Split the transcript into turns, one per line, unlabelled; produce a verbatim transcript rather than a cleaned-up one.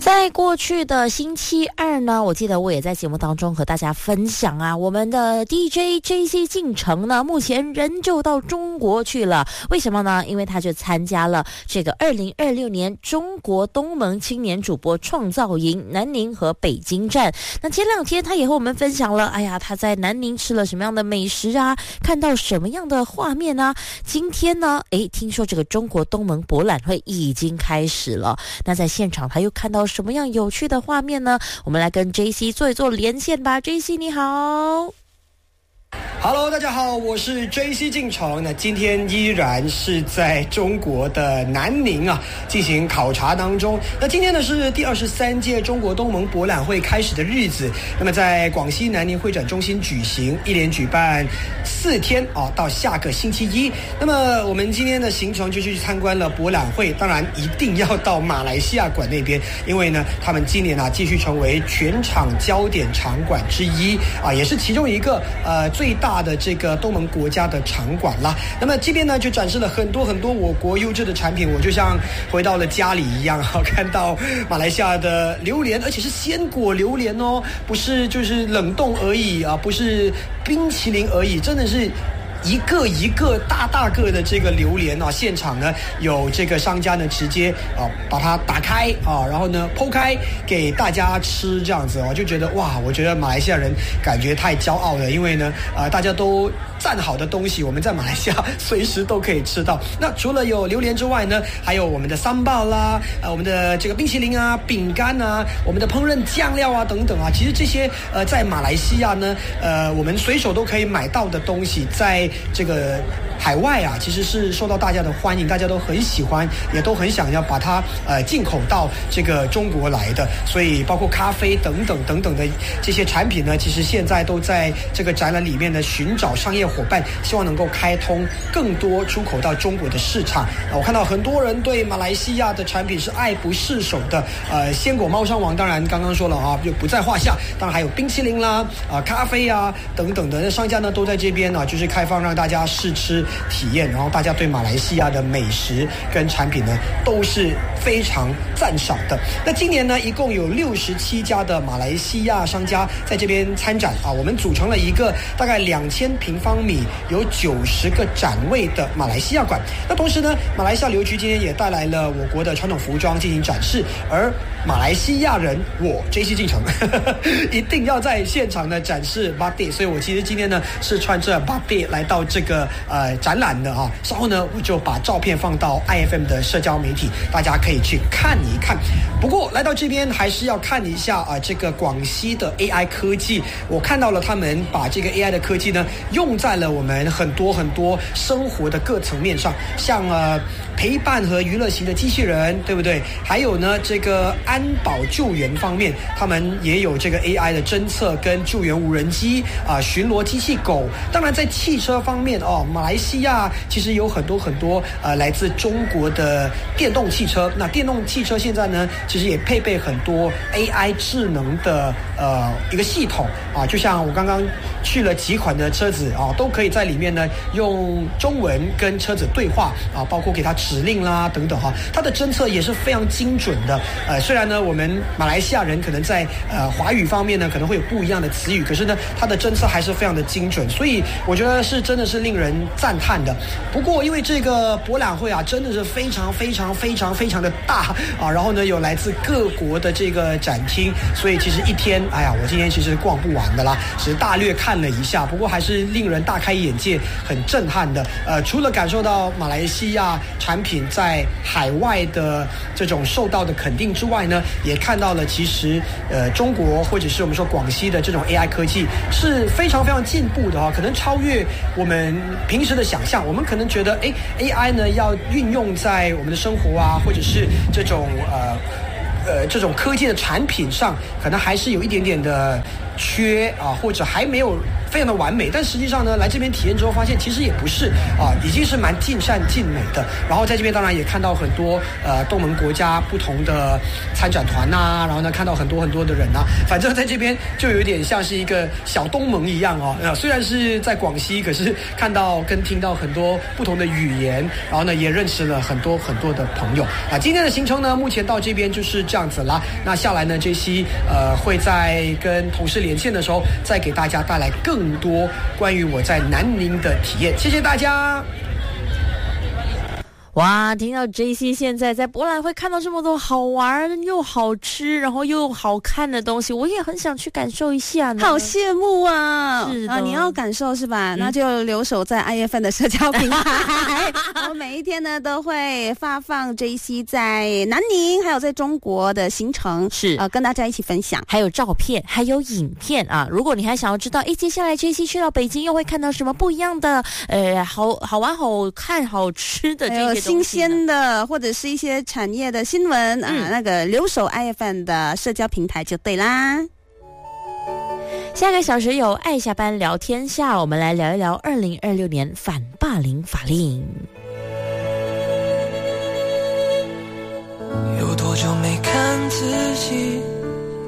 在过去的星期二呢，我记得我也在节目当中和大家分享啊，我们的 D J J C 进城呢，目前人就到中国去了。为什么呢？因为他就参加了这个二零二六年中国东盟青年主播创造营南宁和北京站。那前两天他也和我们分享了，哎呀，他在南宁吃了什么样的美食啊，看到什么样的画面啊。今天呢，诶，听说这个中国东盟博览会已经开始了，那在现场他又看到什么样有趣的画面呢？我们来跟 J C 做一做连线吧。 J C 你好。
Hello， 大家好，我是 J C 进城。那今天依然是在中国的南宁啊进行考察当中。那今天呢是第二十三届中国东盟博览会开始的日子。那么在广西南宁会展中心举行，一连举办四天啊，到下个星期一。那么我们今天的行程就去参观了博览会，当然一定要到马来西亚馆那边，因为呢他们今年啊继续成为全场焦点场馆之一啊，也是其中一个呃最大的这个东盟国家的场馆啦。那么这边呢就展示了很多很多我国优质的产品，我就像回到了家里一样，看到马来西亚的榴莲，而且是鲜果榴莲哦，不是就是冷冻而已啊，不是冰淇淋而已，真的是一个一个大大个的这个榴莲啊，现场呢有这个商家呢直接啊把它打开啊，然后呢剖开给大家吃，这样子哦，就觉得哇，我觉得马来西亚人感觉太骄傲了，因为呢啊大家都赞好的东西，我们在马来西亚随时都可以吃到。那除了有榴莲之外呢，还有我们的三宝啦，呃我们的这个冰淇淋啊、饼干啊、我们的烹饪酱料啊等等啊，其实这些呃在马来西亚呢，呃我们随手都可以买到的东西，在这个海外啊，其实是受到大家的欢迎，大家都很喜欢，也都很想要把它呃进口到这个中国来的。所以包括咖啡等等等等的这些产品呢，其实现在都在这个展览里面呢寻找商业伙伴，希望能够开通更多出口到中国的市场。呃、我看到很多人对马来西亚的产品是爱不释手的。呃，鲜果猫山王当然刚刚说了啊，就不在话下。当然还有冰淇淋啦、啊、呃、咖啡啊等等的，那商家呢都在这边呢、啊，就是开放让大家试吃体验，然后大家对马来西亚的美食跟产品呢都是非常赞赏的。那今年呢一共有六十七家的马来西亚商家在这边参展啊，我们组成了一个大概两千平方米有九十个展位的马来西亚馆。那同时呢，马来西亚邮局今天也带来了我国的传统服装进行展示，而马来西亚人我 J C 进城一定要在现场呢展示 batik， 所以我其实今天呢是穿着 batik 来到这个呃展览的啊。稍后呢我就把照片放到 I F M 的社交媒体，大家可以去看一看。不过来到这边还是要看一下啊，这个广西的 A I 科技，我看到了他们把这个 A I 的科技呢用在了我们很多很多生活的各层面上，像呃陪伴和娱乐型的机器人，对不对？还有呢这个安保救援方面，他们也有这个 A I 的侦测跟救援无人机啊、呃，巡逻机器狗。当然在汽车方面哦，马来西亚其实有很多很多呃来自中国的电动汽车。那电动汽车现在呢其实也配备很多 A I 智能的呃一个系统啊，就像我刚刚去了几款的车子啊，都可以在里面呢用中文跟车子对话啊，包括给它指令啦等等哈、啊，它的侦测也是非常精准的。呃，虽然呢我们马来西亚人可能在呃华语方面呢可能会有不一样的词语，可是呢它的侦测还是非常的精准，所以我觉得是真的是令人赞叹的。不过因为这个博览会啊真的是非常非常非常非常的大啊，然后呢有来自各国的这个展厅，所以其实一天哎呀我今天其实逛不完的啦，只是大略看了一下，不过还是令人大开眼界，很震撼的。呃，除了感受到马来西亚产品在海外的这种受到的肯定之外呢，也看到了其实呃中国或者是我们说广西的这种 A I 科技是非常非常进步的哈、哦，可能超越我们平时的想象。我们可能觉得哎 A I 呢要运用在我们的生活啊，或者是这种呃呃这种科技的产品上，可能还是有一点点的缺啊，或者还没有非常的完美，但实际上呢，来这边体验之后发现其实也不是啊，已经是蛮尽善尽美的。然后在这边当然也看到很多呃东盟国家不同的参展团啊，然后呢看到很多很多的人啊，反正在这边就有点像是一个小东盟一样哦。呃、虽然是在广西，可是看到跟听到很多不同的语言，然后呢也认识了很多很多的朋友啊。今天的行程呢，目前到这边就是这样子啦。那下来呢 ，J C 呃会在跟同事连线的时候，再给大家带来更多关于我在南宁的体验。谢谢大家。
哇，听到 J C 现在在波兰会看到这么多好玩又好吃然后又好看的东西，我也很想去感受一下呢。
好羡慕啊！
是的
啊，你要感受是吧？嗯、那就留守在 I F N 的社交平台。我每一天呢都会发放 J C 在南宁还有在中国的行程，
是
呃跟大家一起分享，
还有照片，还有影片啊。如果你还想要知道，诶，接下来 J C 去到北京又会看到什么不一样的，呃，好好玩、好看、好吃的这些。
新鲜的或者是一些产业的新闻、嗯、啊，那个留守 I F N 的社交平台就对啦。
下个小时有爱下班聊天下，我们来聊一聊二零二六年反霸凌法令。
有多久没看自己